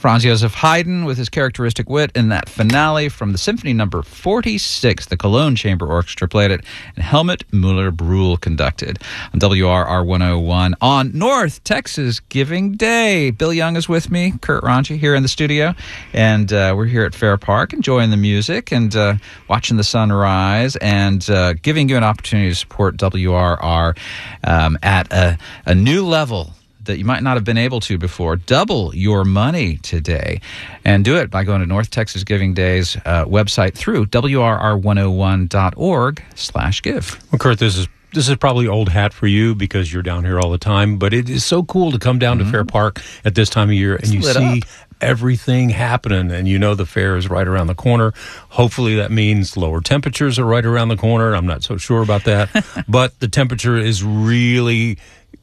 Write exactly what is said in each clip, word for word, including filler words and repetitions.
Franz Josef Haydn with his characteristic wit in that finale from the Symphony Number forty-six. The Cologne Chamber Orchestra played it, and Helmut Müller-Brühl conducted on W R R one oh one on North Texas Giving Day. Bill Young is with me, Kurt Ranji here in the studio, and uh, we're here at Fair Park enjoying the music and uh, watching the sun rise and uh, giving you an opportunity to support W R R um, at a, a new level that you might not have been able to before. Double your money today, and do it by going to North Texas Giving Day's uh, website through W R R one oh one dot org slash give. Well, Kurt, this is this is probably old hat for you because you're down here all the time, but it is so cool to come down mm-hmm. to Fair Park at this time of year and it's you see up. everything happening, and you know the fair is right around the corner. Hopefully that means lower temperatures are right around the corner. I'm not so sure about that, but the temperature is really...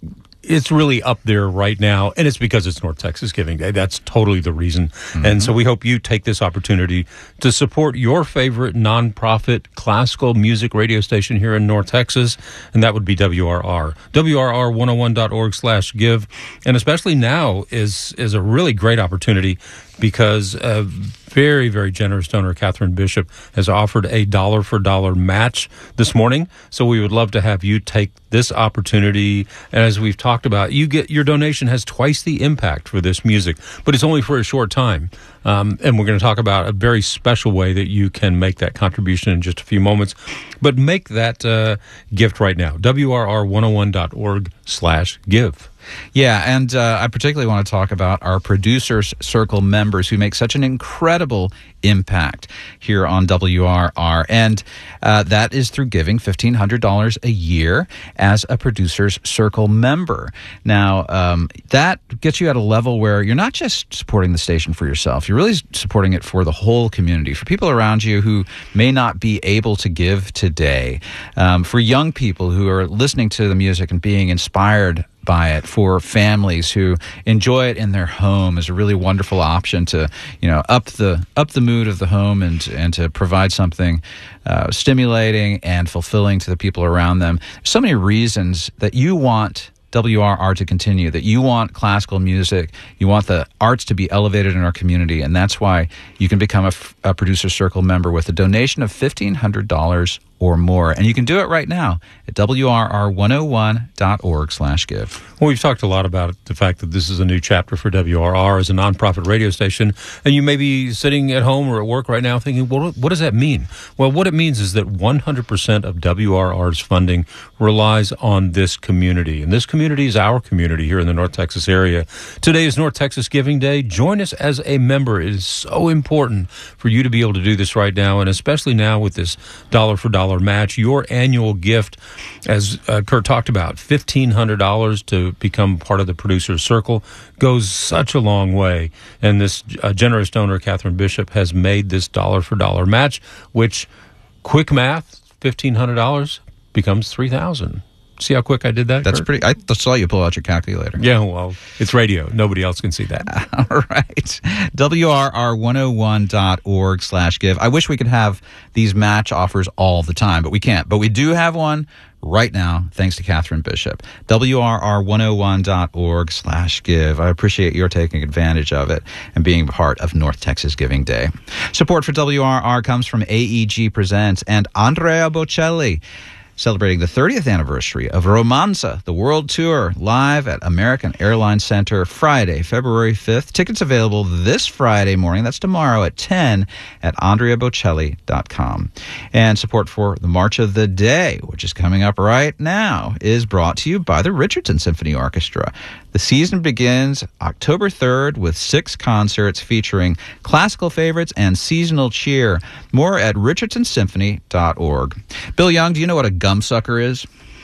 It's really up there right now, and it's because it's North Texas Giving Day. That's totally the reason. Mm-hmm. And so we hope you take this opportunity to support your favorite nonprofit classical music radio station here in North Texas, and that would be W R R. W R R one oh one dot org slash give. And especially now is, is a really great opportunity because a very, very generous donor, Catherine Bishop, has offered a dollar-for-dollar match this morning. So we would love to have you take this opportunity. And as we've talked about, you get your donation has twice the impact for this music, but it's only for a short time. Um, and we're going to talk about a very special way that you can make that contribution in just a few moments. But make that uh, gift right now. W R R one oh one dot org slash give. Yeah, and uh, I particularly want to talk about our Producers Circle members who make such an incredible impact here on W R R, and uh, that is through giving fifteen hundred dollars a year as a Producers Circle member. Now, um, that gets you at a level where you're not just supporting the station for yourself, you're really supporting it for the whole community, for people around you who may not be able to give today, um, for young people who are listening to the music and being inspired by it, for families who enjoy it in their home is a really wonderful option to, you know, up the up the mood of the home and and to provide something uh, stimulating and fulfilling to the people around them. There's so many reasons that you want W R R to continue, that you want classical music, you want the arts to be elevated in our community, and that's why you can become a, a Producer Circle member with a donation of fifteen hundred dollars or more. And you can do it right now at W R R one oh one dot org slash give. Well, we've talked a lot about the fact that this is a new chapter for W R R as a nonprofit radio station, and you may be sitting at home or at work right now thinking, well, what does that mean? Well, what it means is that one hundred percent of W R R's funding relies on this community, and this community is our community here in the North Texas area. Today is North Texas Giving Day. Join us as a member. It is so important for you to be able to do this right now, and especially now with this dollar-for-dollar match. Your annual gift, as uh, Kurt talked about, fifteen hundred dollars to become part of the Producers Circle, goes such a long way. And this uh, generous donor, Catherine Bishop, has made this dollar-for-dollar match, which, quick math, fifteen hundred dollars becomes three thousand dollars. See how quick I did that? That's Kurt? pretty. I saw you pull out your calculator. Yeah, well, it's radio. Nobody else can see that. All right. W R R one oh one dot org slash give. I wish we could have these match offers all the time, but we can't. But we do have one right now, thanks to Catherine Bishop. W R R one oh one dot org slash give. I appreciate your taking advantage of it and being part of North Texas Giving Day. Support for W R R comes from A E G Presents and Andrea Bocelli, celebrating the thirtieth anniversary of Romanza, the world tour, live at American Airlines Center Friday, February fifth. Tickets available this Friday morning, that's tomorrow at ten at andrea bocelli dot com. And support for the March of the Day, which is coming up right now, is brought to you by the Richardson Symphony Orchestra. The season begins October third with six concerts featuring classical favorites and seasonal cheer. More at richardson symphony dot org. Bill Young, do you know what a gumsucker is?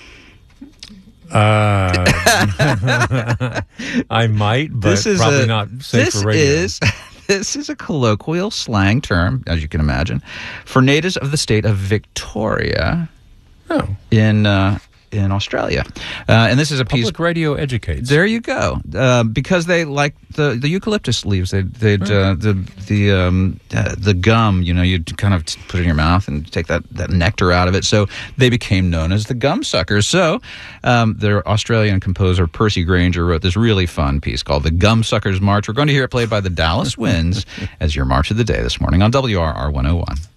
Uh, I might, but this is probably a, not safe this for radio. Is, this is a colloquial slang term, as you can imagine, for natives of the state of Victoria oh. in... Uh, in Australia. Uh, and this is a piece. Public radio educates. There you go. Uh, because they like the, the eucalyptus leaves. They, they'd right. uh, the the um, uh, the gum. You know, you'd kind of put it in your mouth and take that, that nectar out of it. So they became known as the gum suckers. So um, their Australian composer Percy Granger wrote this really fun piece called "The Gum Suckers March." We're going to hear it played by the Dallas Winds as your march of the day this morning on W R R one oh one.